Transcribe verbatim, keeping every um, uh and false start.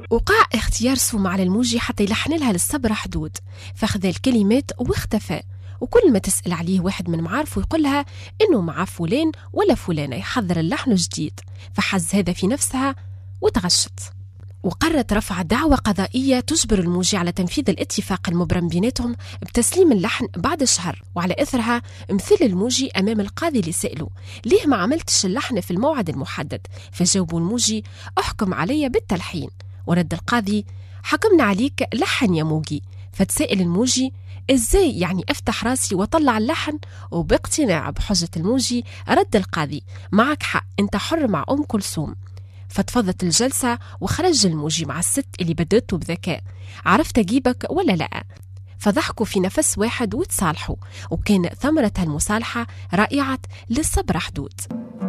وقع اختيار سومة على الموجي حتى يلحن لها للصبر حدود، فاخذ الكلمات واختفى. وكل ما تسأل عليه واحد من معارفه يقولها إنه مع فلان ولا فلانة يحضر اللحن جديد، فحز هذا في نفسها وتغشت، وقررت رفع دعوى قضائية تجبر الموجي على تنفيذ الاتفاق المبرم بيناتهم بتسليم اللحن بعد شهر. وعلى إثرها مثل الموجي أمام القاضي اللي سأله ليه ما عملتش اللحن في الموعد المحدد، فجاوبوا الموجي أحكم علي بالتلحين. ورد القاضي حكمنا عليك لحن يا موجي. فتسائل الموجي إزاي يعني أفتح راسي وطلع اللحن؟ وباقتناع بحجة الموجي رد القاضي معك حق، أنت حر مع أم كلثوم. فتفضت الجلسة وخرج الموجي مع الست اللي بدته بذكاء، عرفت أجيبك ولا لا؟ فضحكوا في نفس واحد وتصالحوا، وكان ثمرة المصالحة رائعة للصبر حدود.